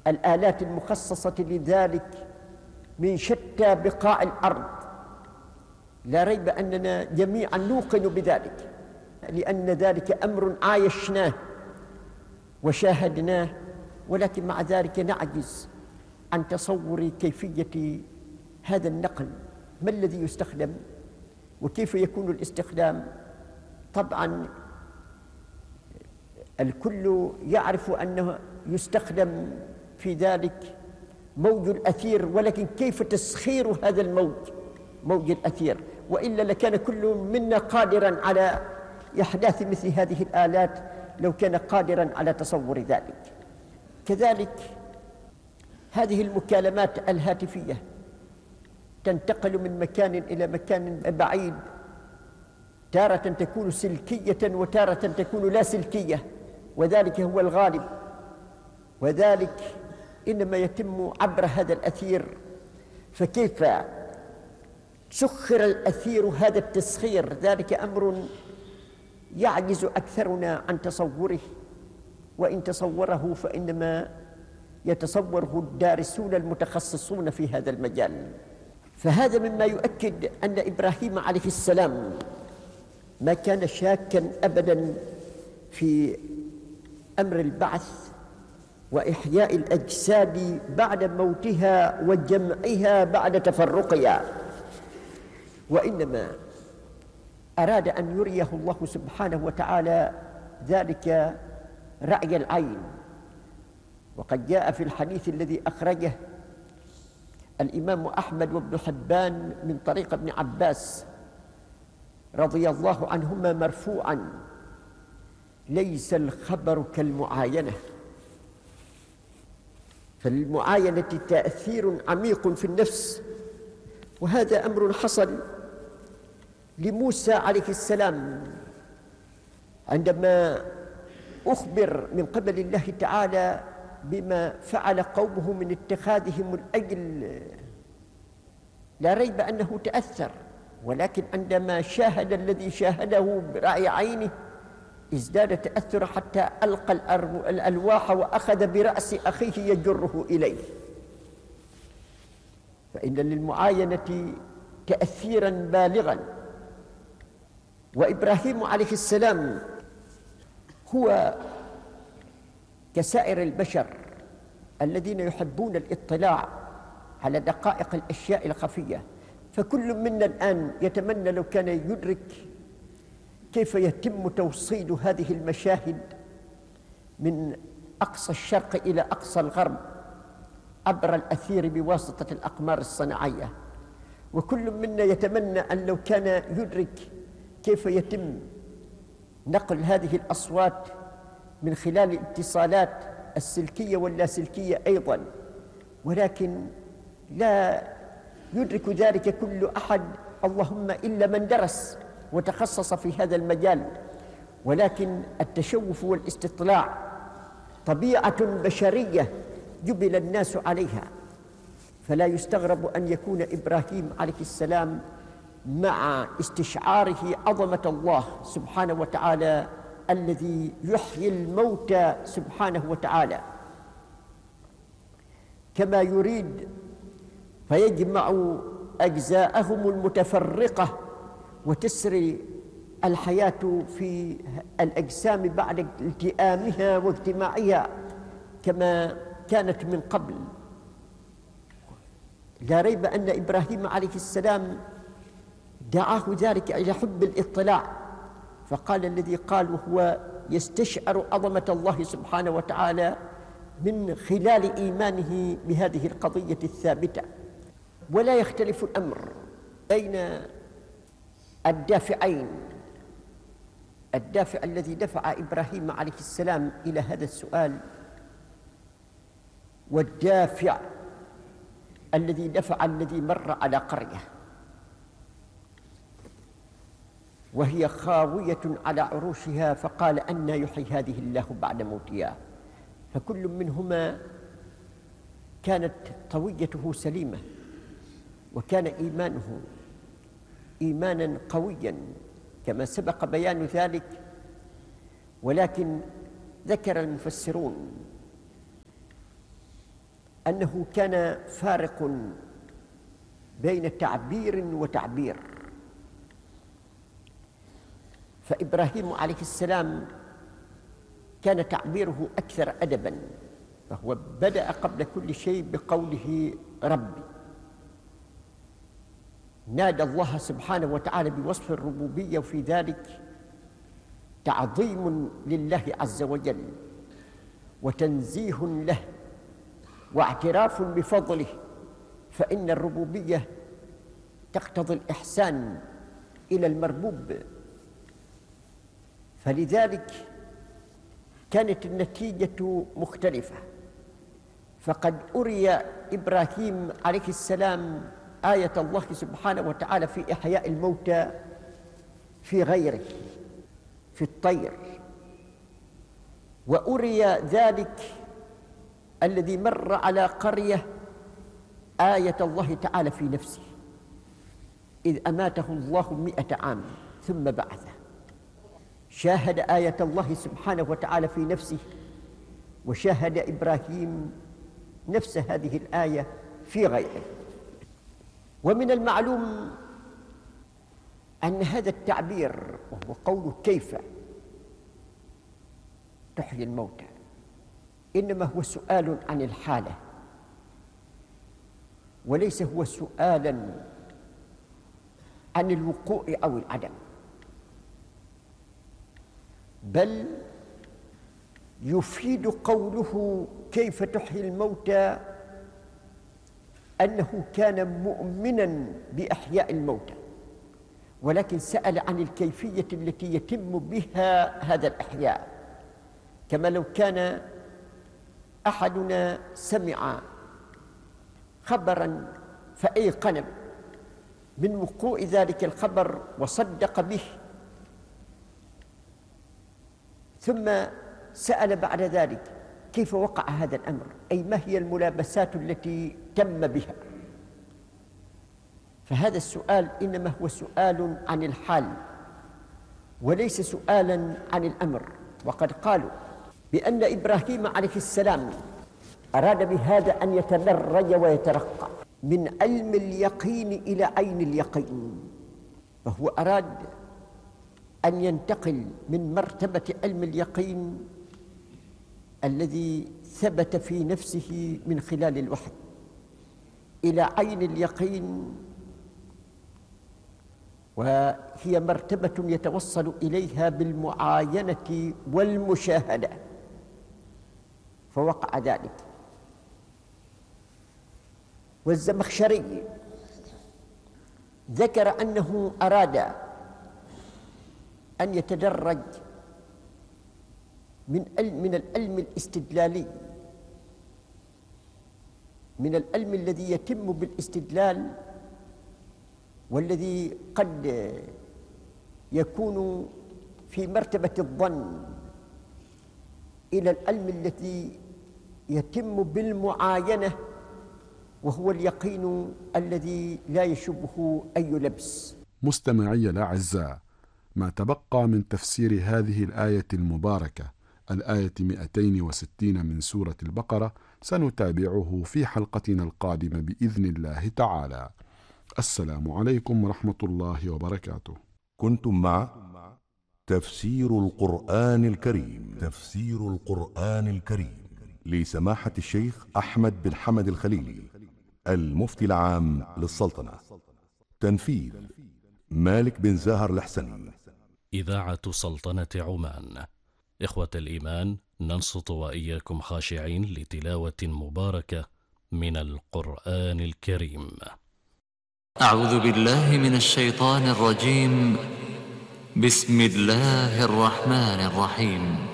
الآلات المخصصة لذلك من شتى بقاع الأرض. لا ريب أننا جميعا نوقن بذلك، لأن ذلك أمر عايشناه وشاهدناه، ولكن مع ذلك نعجز عن تصور كيفية هذا النقل، ما الذي يستخدم وكيف يكون الاستخدام. طبعا الكل يعرف أنه يستخدم في ذلك موج الأثير، ولكن كيف تسخير هذا الموج، موج الأثير؟ وإلا لكان كل منا قادرا على إحداث مثل هذه الآلات لو كان قادرا على تصور ذلك. كذلك هذه المكالمات الهاتفية تنتقل من مكان إلى مكان بعيد، تارة تكون سلكية وتارة تكون لا سلكية، وذلك هو الغالب، وذلك إنما يتم عبر هذا الأثير. فكيف سخر الأثير هذا التسخير؟ ذلك أمر يعجز أكثرنا عن تصوره، وإن تصوره فإنما يتصوره الدارسون المتخصصون في هذا المجال. فهذا مما يؤكد أن إبراهيم عليه السلام ما كان شاكا أبدا في أمر البعث وإحياء الأجساد بعد موتها وجمعها بعد تفرقها، وإنما أراد أن يريه الله سبحانه وتعالى ذلك رأي العين. وقد جاء في الحديث الذي أخرجه الإمام أحمد وابن حبان من طريق ابن عباس رضي الله عنهما مرفوعا: ليس الخبر كالمعاينة، فالمعاينة تأثير عميق في النفس. وهذا أمر حصل لموسى عليه السلام عندما أخبر من قبل الله تعالى بما فعل قومه من اتخاذهم العجل. لا ريب أنه تأثر، ولكن عندما شاهد الذي شاهده برأي عينه ازداد تأثر حتى ألقى الألواح وأخذ برأس أخيه يجره إليه. فإن للمعاينة تأثيرا بالغا. وإبراهيم عليه السلام هو كسائر البشر الذين يحبون الاطلاع على دقائق الأشياء الخفية، فكل منا الآن يتمنى لو كان يدرك كيف يتم توصيل هذه المشاهد من أقصى الشرق إلى أقصى الغرب عبر الأثير بواسطة الأقمار الصناعية. وكل منا يتمنى أن لو كان يدرك كيف يتم نقل هذه الأصوات من خلال الاتصالات السلكية واللاسلكية أيضا، ولكن لا يدرك ذلك كل أحد، اللهم إلا من درس وتخصص في هذا المجال. ولكن التشوف والاستطلاع طبيعة بشرية جبل الناس عليها، فلا يستغرب أن يكون إبراهيم عليه السلام مع استشعاره عظمة الله سبحانه وتعالى الذي يحيي الموتى سبحانه وتعالى كما يريد، فيجمع أجزاءهم المتفرقة وتسري الحياة في الأجسام بعد التئامها واجتماعها كما كانت من قبل. لا ريب أن إبراهيم عليه السلام دعاه ذلك إلى حب الاطلاع، فقال الذي قال هو يستشعر عظمة الله سبحانه وتعالى من خلال إيمانه بهذه القضية الثابتة. ولا يختلف الأمر بين الدافعين، الدافع الذي دفع إبراهيم عليه السلام إلى هذا السؤال، والدافع الذي دفع الذي مر على قرية وهي خاوية على عروشها فقال أنى يحيي هذه الله بعد موتها. فكل منهما كانت طويته سليمة، وكان إيمانه إيمانا قويا كما سبق بيان ذلك. ولكن ذكر المفسرون أنه كان فارق بين تعبير وتعبير. فإبراهيم عليه السلام كان تعبيره أكثر أدباً، فهو بدأ قبل كل شيء بقوله ربي، نادى الله سبحانه وتعالى بوصف الربوبية، وفي ذلك تعظيم لله عز وجل وتنزيه له واعتراف بفضله، فإن الربوبية تقتضي الإحسان إلى المربوب. فلذلك كانت النتيجة مختلفة. فقد أري إبراهيم عليه السلام آية الله سبحانه وتعالى في إحياء الموتى في غيره، في الطير، وأري ذلك الذي مر على قرية آية الله تعالى في نفسه، إذ أماته الله 100 عام ثم بعثه. شاهد آية الله سبحانه وتعالى في نفسه، وشاهد إبراهيم نفس هذه الآية في غيره. ومن المعلوم أن هذا التعبير، وهو قوله كيف تحيي الموتى، إنما هو سؤال عن الحالة، وليس هو سؤالا عن الوقوع أو العدم، بل يفيد قوله كيف تحيي الموتى أنه كان مؤمنا بإحياء الموتى، ولكن سأل عن الكيفية التي يتم بها هذا الإحياء، كما لو كان أحدنا سمع خبرا فأيقن من وقوع ذلك الخبر وصدق به، ثم سأل بعد ذلك كيف وقع هذا الأمر، أي ما هي الملابسات التي تم بها. فهذا السؤال إنما هو سؤال عن الحال وليس سؤالا عن الأمر. وقد قالوا بأن إبراهيم عليه السلام أراد بهذا أن يتدرج ويترقى من علم اليقين إلى عين اليقين، فهو أراد أن ينتقل من مرتبة علم اليقين الذي ثبت في نفسه من خلال الوحي إلى عين اليقين، وهي مرتبة يتوصل إليها بالمعاينة والمشاهدة، فوقع ذلك. والزمخشري ذكر أنه أراد أن يتدرج من العلم الاستدلالي، من العلم الذي يتم بالاستدلال والذي قد يكون في مرتبة الظن، إلى العلم الذي يتم بالمعاينة وهو اليقين الذي لا يشبه أي لبس. مستمعي الأعزاء، ما تبقى من تفسير هذه الآية المباركة، الآية 260 من سورة البقرة، سنتابعه في حلقتنا القادمة بإذن الله تعالى. السلام عليكم ورحمة الله وبركاته. كنتم مع تفسير القرآن الكريم، تفسير القرآن الكريم لسماحة الشيخ أحمد بن حمد الخليلي، المفتي العام للسلطنة. تنفيذ مالك بن زاهر الحسني. إذاعة سلطنة عمان. إخوة الإيمان، ننصت وإياكم خاشعين لتلاوة مباركة من القرآن الكريم. أعوذ بالله من الشيطان الرجيم. بسم الله الرحمن الرحيم.